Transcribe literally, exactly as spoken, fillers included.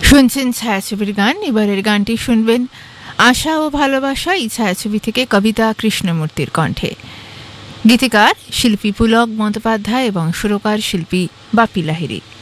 শুনছেন ছায়াছবির গান। এবারের গানটি শুনবেন আশা ও ভালোবাসা, এই ছায়াছবি থেকে কবিতা কৃষ্ণমূর্তির কণ্ঠে। গীতিকার শিল্পী পুলক বন্দ্যোপাধ্যায় এবং সুরকার শিল্পী বাপি লাহিড়ী।